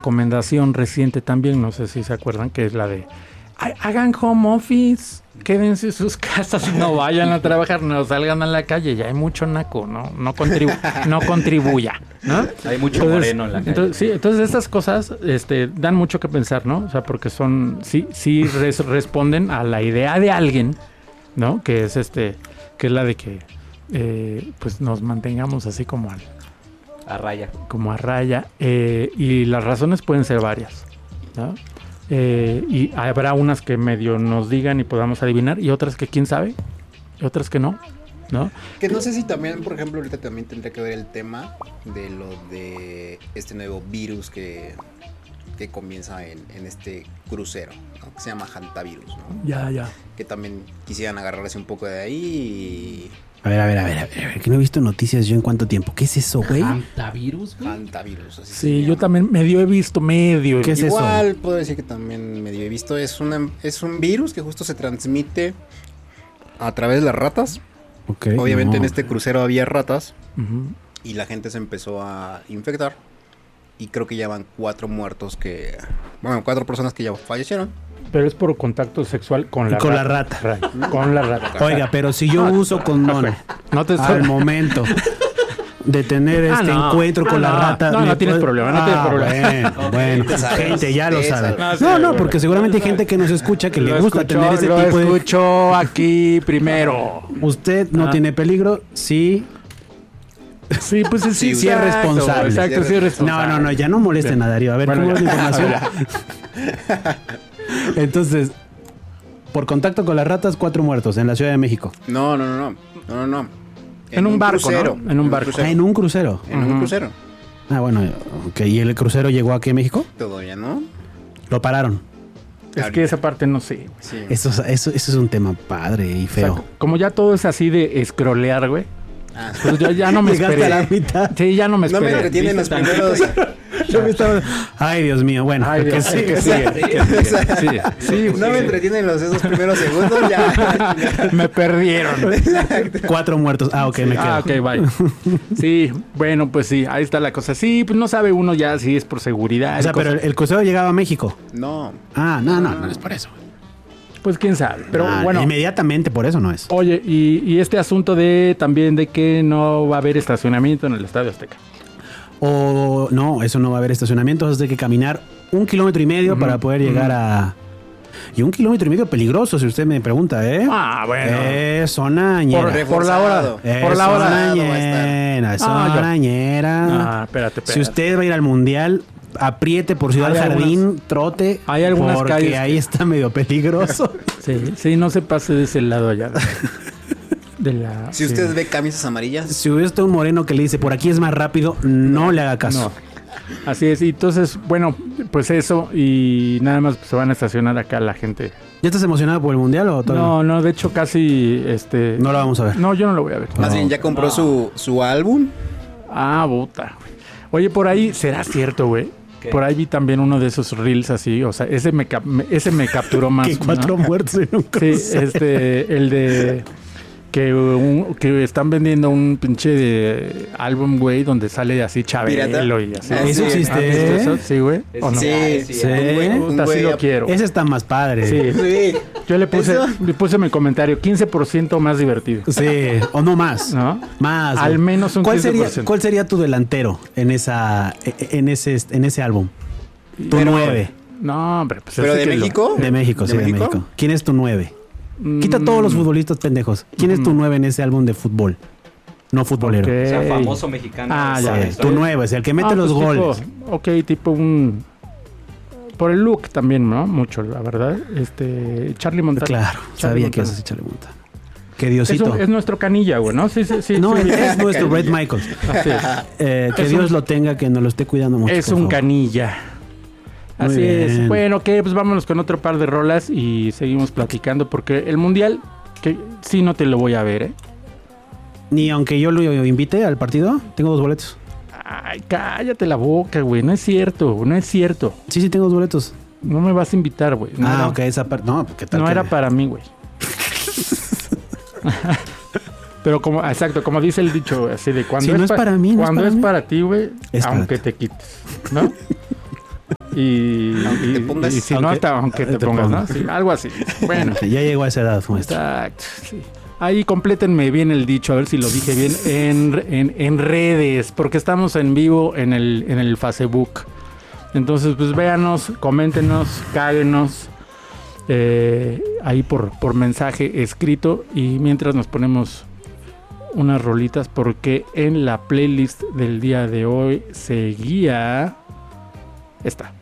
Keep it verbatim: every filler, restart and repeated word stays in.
recomendación reciente también, no sé si se acuerdan, que es la de hagan home office, quédense en sus casas y no vayan a trabajar, no salgan a la calle, ya hay mucho naco, no no, contribu- no contribuya, ¿no? Hay mucho entonces, moreno en la calle. Entonces, sí, entonces estas cosas este, dan mucho que pensar, ¿no? O sea, porque son, sí, sí res- responden a la idea de alguien, ¿no? Que es este, que es la de que eh, pues nos mantengamos así como al, a raya. Como a raya, eh, y las razones pueden ser varias, ¿no? Eh, y habrá unas que medio nos digan y podamos adivinar, y otras que quién sabe, y otras que no, ¿no? Que no sé si también, por ejemplo, ahorita también tendría que ver el tema de lo de este nuevo virus que, que comienza en, en este crucero, ¿no? Que se llama Hantavirus, ¿no? Ya, ya. Que también quisieran agarrarse un poco de ahí y... A ver, a ver, a ver, a ver, a ver, que no he visto noticias yo en cuánto tiempo. ¿Qué es eso, güey? ¿Hantavirus, güey? Hantavirus, así Sí, yo también medio he visto, medio. ¿Qué es Igual, eso? Igual puedo decir que también medio he visto. Es, una, es un virus que justo se transmite a través de las ratas. Okay, Obviamente no. en este crucero había ratas Uh-huh. y la gente se empezó a infectar. Y creo que ya van cuatro muertos que... Bueno, cuatro personas que ya fallecieron. Pero es por contacto sexual con la con rata. la rata. Ra- Con la rata. Oiga, pero si yo uso condón No te al momento de tener Ah, este no. encuentro Ah, con la no. rata... No, no ¿me tienes puede- problema, no Ah, tienes problema. Bueno, bueno, Ya sabes, gente ya lo ya sabe. sabes. No, no, porque seguramente hay gente que nos escucha que le Lo gusta escuchó, tener ese lo tipo de... escuchó aquí primero. Usted no Ah. tiene peligro, sí... Sí, pues sí, sí, Sí es exacto, responsable. Exacto, sí es responsable. No, no, no, ya no molesten a Darío. A ver, Bueno, ¿cómo es la ya. información? Entonces, por contacto con las ratas, cuatro muertos en la Ciudad de México. No, no, no, no. No, no, no. En un barco, ¿no? En un barco. Ah, en un crucero. En un Ujú. crucero. Ah, bueno, ok. ¿Y el crucero llegó aquí a México? Todavía no. Lo pararon. Es que esa parte no sé. Sí. Eso, eso, eso es un tema padre y O sea, feo. como ya todo es así de escrolear, güey. Ah, Pues yo ya no me Llegaste esperé. a la mitad. Sí, ya no me no me esperé. entretienen los ¿Viste primeros... Yo me estaba... Ay, Dios mío. Bueno, Ay, que Dios, sí, que que sigue, sí. que sigue. Sí, sí, No me entretienen los esos primeros segundos, ya. me perdieron. Cuatro muertos. Ah, ok, me quedo. Ah, ok, bye. Sí, bueno, pues sí, ahí está la cosa. Sí, pues no sabe uno ya si es por seguridad. O sea, pero el, el crucero llegaba a México. No. Ah, no, no, no es por eso. Pues quién sabe. Pero Ah, bueno. inmediatamente por eso no es. Oye, y, y este asunto de también de que no va a haber estacionamiento en el Estadio Azteca. O no, eso no va a haber estacionamiento, vas a tener que caminar un kilómetro y medio Ujú, para poder llegar ujú. a... Y un kilómetro y medio peligroso, si usted me pregunta, ¿eh? Ah, bueno. Es zona ñera. Por- por la hora. Es por la hora. zona va a estar. ñera, es Ah, zona yo- ñera. Ah, espérate, espérate. Si usted va a ir al Mundial, apriete por Ciudad Hay Jardín, algunas- trote, hay algunas porque calles ahí que- está medio peligroso. Sí, sí, no se pase de ese lado allá. De la, Si sí. usted ve camisas amarillas, Si hubiera usted un moreno que le dice, por aquí es más rápido, no, le haga caso. No. Así es, y entonces, bueno, pues eso, y nada más se van a estacionar acá la gente. ¿Ya estás emocionado por el Mundial o todavía No, no, de hecho casi, este... no lo vamos a ver? No, yo no lo voy a ver. más bien ya compró su, su álbum. Ah, puta, güey. Oye, por ahí, ¿será cierto, güey? ¿Qué? Por ahí vi también uno de esos reels así, o sea, ese me, cap- me- ese me capturó más. Que cuatro ¿no? muertos en un Sí, crucero. este, el de... Que, un- que están vendiendo un pinche de álbum, güey, donde sale así Chabelo ¿Pirata? y así. Ah, ¿Eso sí. existe? ¿Has visto eso? Sí, güey. ¿O no? Sí, Sí, sí. Un güey, un Puta, sí güey lo a- quiero. Ese está más padre. Sí. Sí. Yo le puse, ¿Eso? le puse mi comentario, quince por ciento más divertido. Sí, o no más. ¿No? Más. Al güey. menos un ¿Cuál quince por sería, ciento. ¿Cuál sería tu delantero en esa en ese en ese álbum? Tu Pero- nueve. No, hombre, pues ¿Pero ese de que lo- México? De México, sí, de México? México. ¿Quién es tu nueve? Mm, Quita todos los futbolistas pendejos. ¿Quién es tu Mm. nueve en ese álbum de fútbol? No futbolero. ok. O sea, famoso mexicano. Ah, de ya. la Sí, historia. tu nueve es el que mete Ah, los pues goles. tipo- ok, tipo un... Por el look también, ¿no? Mucho, la verdad. Este... Charlie Montana. Claro, Charlie sabía que Montana. ibas a echarle monta. Que Es, Diosito. un- es nuestro canilla, güey, ¿no? Sí, sí, sí. no, sí, es nuestro Brett Michaels. Así es. Eh, que Es Dios un- lo tenga, que nos lo esté cuidando mucho. Es por un favor. canilla. Muy Así bien. es. Bueno, que pues vámonos con otro par de rolas y seguimos platicando porque el mundial, que sí no te lo voy a ver, ¿eh? Ni aunque yo lo invite al partido, tengo dos boletos. Ay, cállate la boca, güey. No es cierto, no es cierto. Sí, sí, tengo dos boletos. No me vas a invitar, güey. No ah, era, ok, esa parte. No, ¿qué tal? no que- era para mí, güey. Pero como, exacto, como dice el dicho, así de cuando Si no es pa- para mí, no es cuando para es mí. para ti, güey, Es para aunque ti. te quites, ¿no? Y, Aunque y- te pongas- y si no, aunque- hasta aunque te, te pongas, ¿no? pongas. Sí, algo así. Bueno, Ya llegó a esa edad, maestro. exacto. Sí. Ahí complétenme bien el dicho, a ver si lo dije bien, en, en, en redes, porque estamos en vivo en el, en el Facebook. Entonces, pues véanos, coméntenos, cáguenos eh, ahí por, por mensaje escrito y mientras nos ponemos unas rolitas porque en la playlist del día de hoy seguía esta.